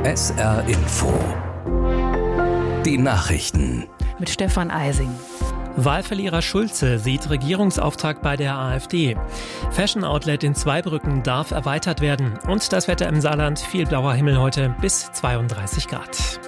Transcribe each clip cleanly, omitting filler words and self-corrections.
SR Info. Die Nachrichten. Mit Stefan Eising. Wahlverlierer Schulze sieht Regierungsauftrag bei der AfD. Fashion Outlet in Zweibrücken darf erweitert werden. Und das Wetter im Saarland, viel blauer Himmel heute bis 32 Grad.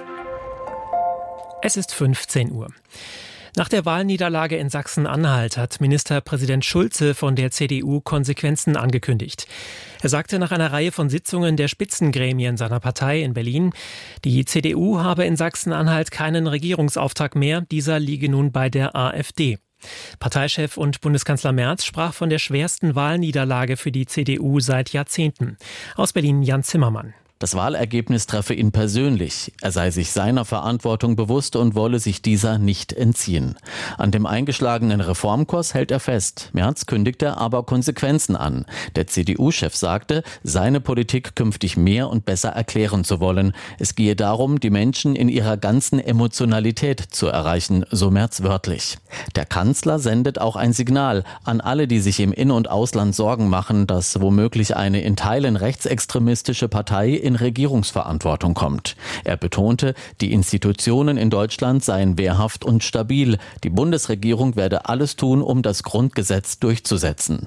Es ist 15 Uhr. Nach der Wahlniederlage in Sachsen-Anhalt hat Ministerpräsident Schulze von der CDU Konsequenzen angekündigt. Er sagte nach einer Reihe von Sitzungen der Spitzengremien seiner Partei in Berlin, die CDU habe in Sachsen-Anhalt keinen Regierungsauftrag mehr, dieser liege nun bei der AfD. Parteichef und Bundeskanzler Merz sprach von der schwersten Wahlniederlage für die CDU seit Jahrzehnten. Aus Berlin Jan Zimmermann. Das Wahlergebnis treffe ihn persönlich. Er sei sich seiner Verantwortung bewusst und wolle sich dieser nicht entziehen. An dem eingeschlagenen Reformkurs hält er fest. Merz kündigte aber Konsequenzen an. Der CDU-Chef sagte, seine Politik künftig mehr und besser erklären zu wollen. Es gehe darum, die Menschen in ihrer ganzen Emotionalität zu erreichen, so Merz wörtlich. Der Kanzler sendet auch ein Signal an alle, die sich im In- und Ausland Sorgen machen, dass womöglich eine in Teilen rechtsextremistische Partei in Regierungsverantwortung kommt. Er betonte, die Institutionen in Deutschland seien wehrhaft und stabil. Die Bundesregierung werde alles tun, um das Grundgesetz durchzusetzen.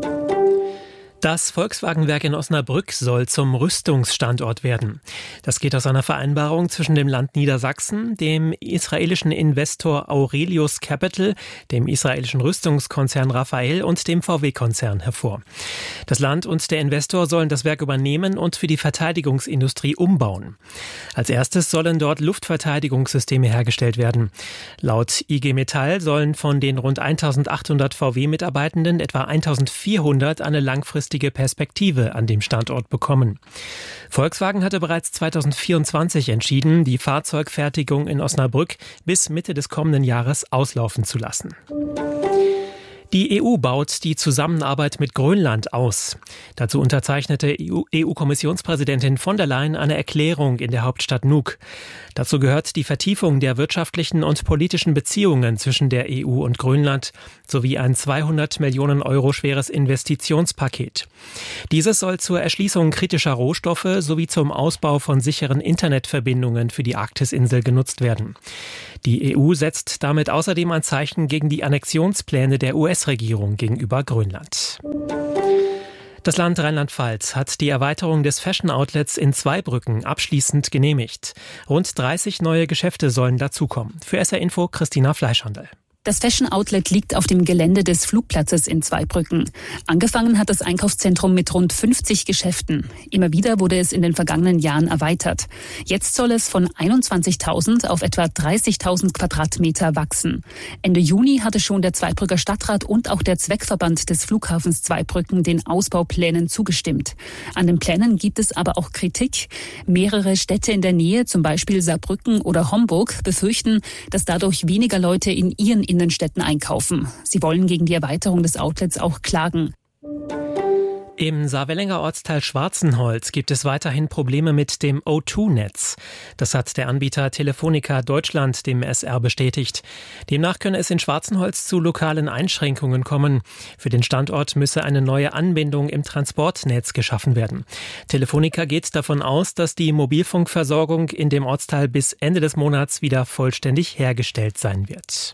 Das Volkswagenwerk in Osnabrück soll zum Rüstungsstandort werden. Das geht aus einer Vereinbarung zwischen dem Land Niedersachsen, dem israelischen Investor Aurelius Capital, dem israelischen Rüstungskonzern Rafael und dem VW-Konzern hervor. Das Land und der Investor sollen das Werk übernehmen und für die Verteidigungsindustrie umbauen. Als erstes sollen dort Luftverteidigungssysteme hergestellt werden. Laut IG Metall sollen von den rund 1800 VW-Mitarbeitenden etwa 1400 eine langfristige Perspektive an dem Standort bekommen. Volkswagen hatte bereits 2024 entschieden, die Fahrzeugfertigung in Osnabrück bis Mitte des kommenden Jahres auslaufen zu lassen. Die EU baut die Zusammenarbeit mit Grönland aus. Dazu unterzeichnete EU-Kommissionspräsidentin von der Leyen eine Erklärung in der Hauptstadt Nuuk. Dazu gehört die Vertiefung der wirtschaftlichen und politischen Beziehungen zwischen der EU und Grönland sowie ein 200 Millionen Euro schweres Investitionspaket. Dieses soll zur Erschließung kritischer Rohstoffe sowie zum Ausbau von sicheren Internetverbindungen für die Arktisinsel genutzt werden. Die EU setzt damit außerdem ein Zeichen gegen die Annexionspläne der US-Regierung gegenüber Grönland. Das Land Rheinland-Pfalz hat die Erweiterung des Fashion-Outlets in Zweibrücken abschließend genehmigt. Rund 30 neue Geschäfte sollen dazukommen. Für SR Info Christina Fleischhandel. Das Fashion Outlet liegt auf dem Gelände des Flugplatzes in Zweibrücken. Angefangen hat das Einkaufszentrum mit rund 50 Geschäften. Immer wieder wurde es in den vergangenen Jahren erweitert. Jetzt soll es von 21.000 auf etwa 30.000 Quadratmeter wachsen. Ende Juni hatte schon der Zweibrücker Stadtrat und auch der Zweckverband des Flughafens Zweibrücken den Ausbauplänen zugestimmt. An den Plänen gibt es aber auch Kritik. Mehrere Städte in der Nähe, zum Beispiel Saarbrücken oder Homburg, befürchten, dass dadurch weniger Leute in ihren Innenstädten einkaufen. Sie wollen gegen die Erweiterung des Outlets auch klagen. Im Saarwellinger Ortsteil Schwarzenholz gibt es weiterhin Probleme mit dem O2-Netz. Das hat der Anbieter Telefonica Deutschland dem SR bestätigt. Demnach könne es in Schwarzenholz zu lokalen Einschränkungen kommen. Für den Standort müsse eine neue Anbindung im Transportnetz geschaffen werden. Telefonica geht davon aus, dass die Mobilfunkversorgung in dem Ortsteil bis Ende des Monats wieder vollständig hergestellt sein wird.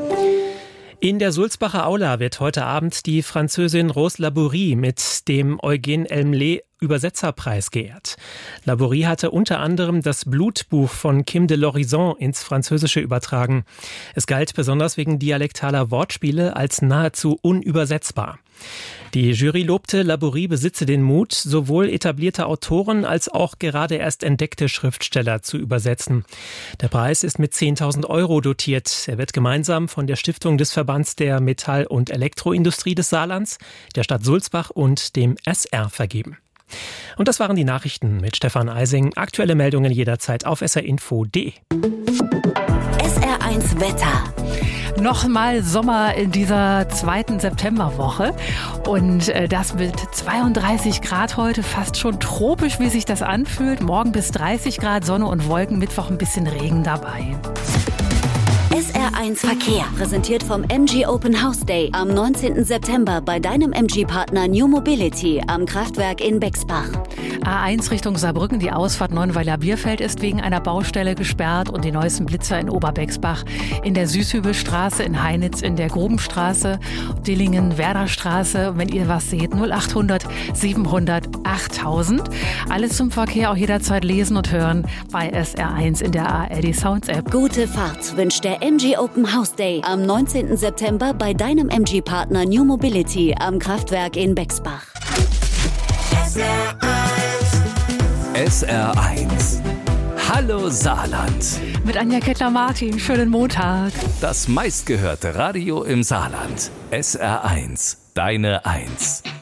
In der Sulzbacher Aula wird heute Abend die Französin Rose Laborie mit dem Eugène Elmlet Übersetzerpreis geehrt. Laborie hatte unter anderem das Blutbuch von Kim de l'Horizon ins Französische übertragen. Es galt besonders wegen dialektaler Wortspiele als nahezu unübersetzbar. Die Jury lobte, Laborie besitze den Mut, sowohl etablierte Autoren als auch gerade erst entdeckte Schriftsteller zu übersetzen. Der Preis ist mit 10.000 Euro dotiert. Er wird gemeinsam von der Stiftung des Verbands der Metall- und Elektroindustrie des Saarlands, der Stadt Sulzbach und dem SR vergeben. Und das waren die Nachrichten mit Stefan Eising. Aktuelle Meldungen jederzeit auf srinfo.de. SR1 Wetter. Nochmal Sommer in dieser zweiten Septemberwoche und das mit 32 Grad heute, fast schon tropisch, wie sich das anfühlt. Morgen bis 30 Grad, Sonne und Wolken, Mittwoch ein bisschen Regen dabei. SR1 Verkehr, präsentiert vom MG Open House Day am 19. September bei deinem MG-Partner New Mobility am Kraftwerk in Bexbach. A1 Richtung Saarbrücken, die Ausfahrt Neuenweiler-Bierfeld ist wegen einer Baustelle gesperrt und die neuesten Blitzer in Oberbexbach, in der Süßhübelstraße, in Heinitz, in der Grubenstraße, Dillingen, Werderstraße. Wenn ihr was seht, 0800 700 8000. Alles zum Verkehr auch jederzeit lesen und hören bei SR1 in der ARD Sounds App. Gute Fahrt wünscht der MG Open House Day am 19. September bei deinem MG-Partner New Mobility am Kraftwerk in Bexbach. SR1. Hallo Saarland. Mit Anja Kettler-Martin, schönen Montag. Das meistgehörte Radio im Saarland. SR1, deine Eins.